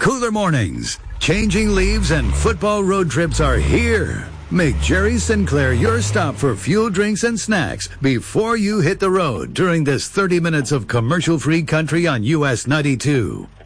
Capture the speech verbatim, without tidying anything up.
Cooler mornings, changing leaves, and football road trips are here. Make Jerry Sinclair your stop for fuel, drinks, and snacks before you hit the road during this thirty minutes of commercial-free country on U S ninety-two.